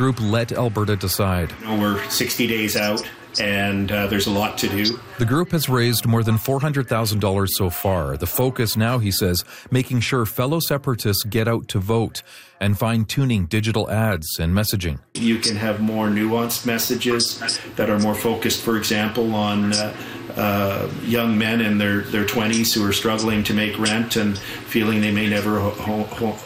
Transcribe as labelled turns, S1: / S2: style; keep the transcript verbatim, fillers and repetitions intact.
S1: group Let Alberta Decide.
S2: You know, we're sixty days out, and uh, there's a lot to do.
S1: The group has raised more than four hundred thousand dollars so far. The focus now, he says, making sure fellow separatists get out to vote and fine-tuning digital ads and messaging.
S2: You can have more nuanced messages that are more focused, for example, on uh, uh, young men in their, their twenties who are struggling to make rent and feeling they may never ho- ho-